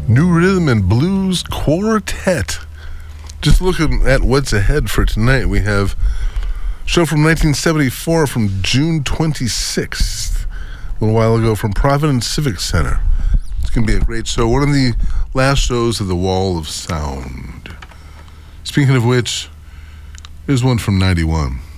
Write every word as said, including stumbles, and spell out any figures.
New Rhythm and Blues Quartet. Just looking at what's ahead for tonight, we have a show from nineteen seventy-four from June twenty-sixth, a little while ago from Providence Civic Center. It's going to be a great show. One of the last shows of the Wall of Sound. Speaking of which, here's one from ninety-one.